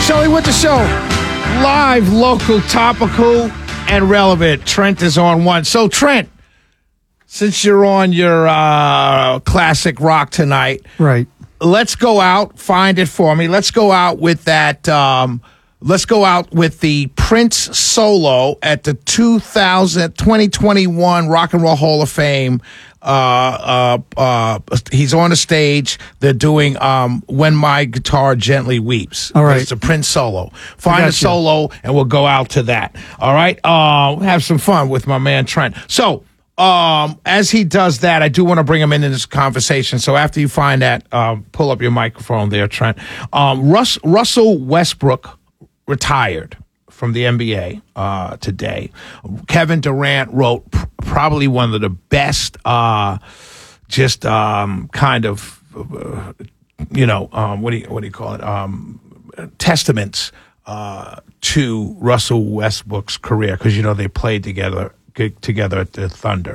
Sully with the show. Live, local, topical, and relevant. Trent is on one. So, Trent, since you're on your classic rock tonight, right? Let's go out. Find it for me. Let's go out with that. Let's go out with the Prince solo at the 2021 Rock and Roll Hall of Fame. He's on the stage. They're doing When My Guitar Gently Weeps. All right. It's a Prince solo. Find a solo, and we'll go out to that. All right? Have some fun with my man Trent. So, as he does that, I do want to bring him into this conversation. So after you find that, pull up your microphone there, Trent. Russell Westbrook retired from the NBA today. Kevin Durant wrote probably one of the best, what do you call it? Testaments to Russell Westbrook's career, because they played together at the Thunder.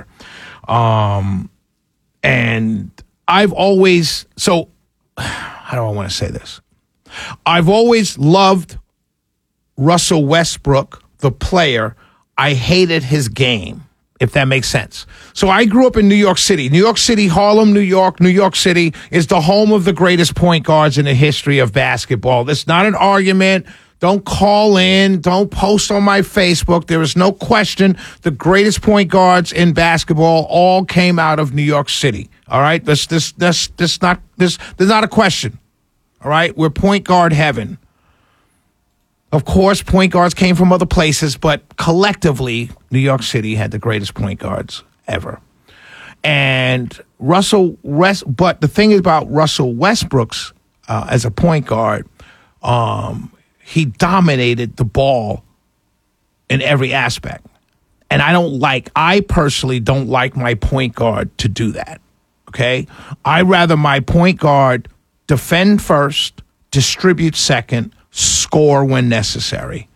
And I've always, how do I want to say this? I've always loved Russell Westbrook, the player. I hated his game, if that makes sense. So I grew up in New York City. New York City, Harlem, New York City is the home of the greatest point guards in the history of basketball. That's not an argument. Don't call in. Don't post on my Facebook. There is no question. The greatest point guards in basketball all came out of New York City. All right? There's not a question. All right? We're point guard heaven. Of course, point guards came from other places, but collectively, New York City had the greatest point guards ever. And but the thing about Russell Westbrook's as a point guard, he dominated the ball in every aspect. And I personally don't like my point guard to do that. Okay? I'd rather my point guard defend first, distribute second, score when necessary.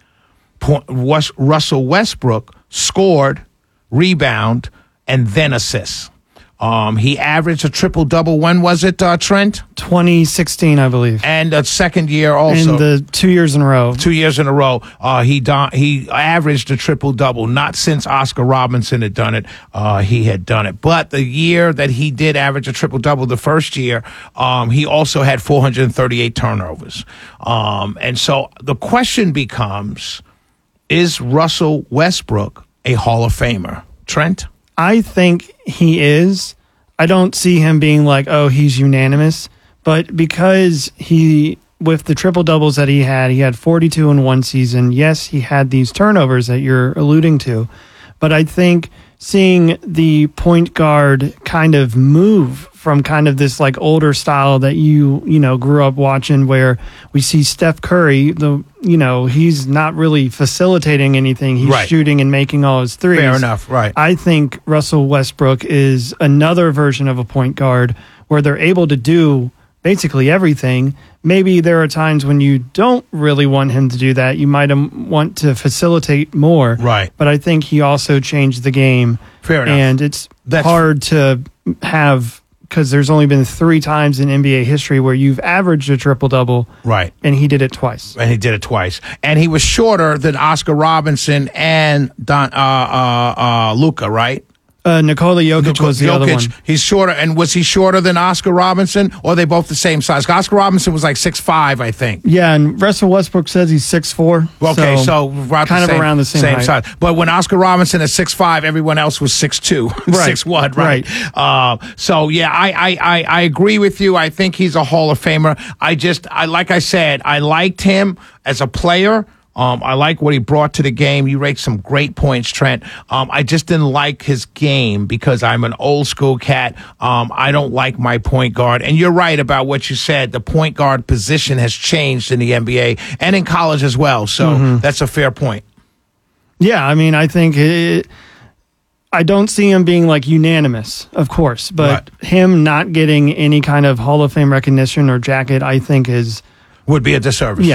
Russell Westbrook scored, rebound, and then assists. He averaged a triple-double. When was it, Trent? 2016, I believe. And a second year also. In the 2 years in a row. 2 years in a row. He averaged a triple-double. Not since Oscar Robertson had done it. He had done it. But the year that he did average a triple-double, the first year, he also had 438 turnovers. And so the question becomes, is Russell Westbrook a Hall of Famer? Trent? I think he is. I don't see him being like, oh, he's unanimous. But because with the triple doubles that he had 42 in one season. Yes, he had these turnovers that you're alluding to. But I think seeing the point guard kind of move from kind of this like older style that you grew up watching, where we see Steph Curry, he's not really facilitating anything. He's shooting and making all his threes. Fair enough, right. I think Russell Westbrook is another version of a point guard where they're able to do basically everything. Maybe there are times when you don't really want him to do that. You might want to facilitate more. Right. But I think he also changed the game. Fair enough. And it's hard to have, because there's only been 3 times in NBA history where you've averaged a triple-double. Right. And he did it twice. And he was shorter than Oscar Robertson and Luka, right? Nikola Jokic was the other one. He's shorter. And was he shorter than Oscar Robinson, or are they both the same size? Oscar Robinson was like 6'5", I think. Yeah, and Russell Westbrook says he's 6'4". Okay, so kind of around the same height. size. But when Oscar Robinson is 6'5", everyone else was 6'2", right. 6'1", right? So yeah, I agree with you. I think he's a Hall of Famer. Like I said, I liked him as a player. I like what he brought to the game. You raised some great points, Trent. I just didn't like his game because I'm an old school cat. I don't like my point guard. And you're right about what you said. The point guard position has changed in the NBA and in college as well. So that's a fair point. Yeah, I mean, I think I don't see him being like unanimous, of course, but him not getting any kind of Hall of Fame recognition or jacket, I think would be a disservice. Yeah.